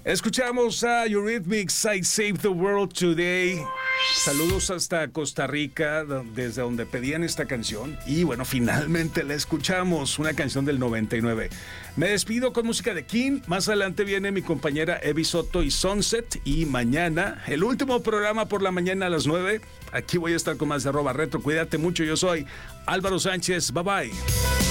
Escuchamos a Eurythmics, I Saved the World Today. Saludos hasta Costa Rica, desde donde pedían esta canción. Y bueno, finalmente la escuchamos, una canción del 99. Me despido con música de King. Más adelante viene mi compañera Evi Soto y Sunset. Y mañana, el último programa por la mañana a las 9. Aquí voy a estar con más de @retro. Cuídate mucho, yo soy Álvaro Sánchez. Bye bye.